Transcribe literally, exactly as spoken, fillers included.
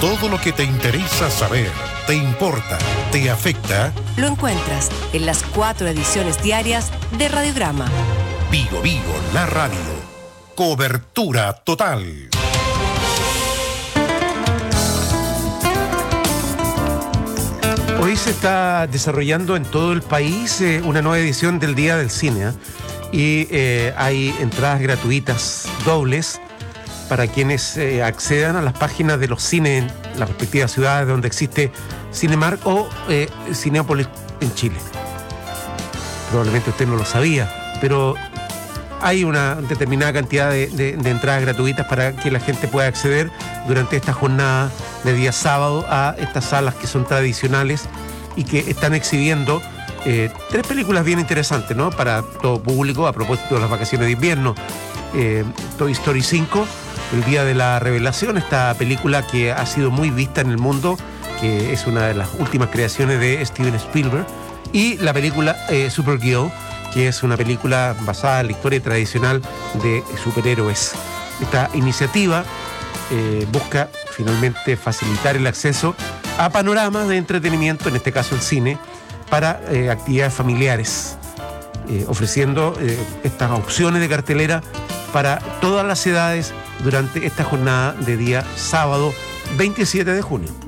Todo lo que te interesa saber, te importa, te afecta, lo encuentras en las cuatro ediciones diarias de Radiograma. Vigo Vigo, la radio. Cobertura total. Hoy se está desarrollando en todo el país eh, una nueva edición del Día del Cine, ¿eh? y eh, hay entradas gratuitas dobles para quienes eh, accedan a las páginas de los cines en las respectivas ciudades donde existe Cinemark o eh, Cinépolis en Chile. Probablemente usted no lo sabía, pero hay una determinada cantidad de, de, de entradas gratuitas para que la gente pueda acceder durante esta jornada de día sábado a estas salas que son tradicionales y que están exhibiendo eh, tres películas bien interesantes, ¿no? Para todo público, a propósito de las vacaciones de invierno. Eh, Toy Story cinco, El Día de la Revelación, esta película que ha sido muy vista en el mundo, que es una de las últimas creaciones de Steven Spielberg, y la película eh, Supergirl, que es una película basada en la historia tradicional de superhéroes. Esta iniciativa eh, busca finalmente facilitar el acceso a panoramas de entretenimiento, en este caso el cine, para eh, actividades familiares, eh, ofreciendo eh, estas opciones de cartelera para todas las edades durante esta jornada de día sábado veintisiete de junio.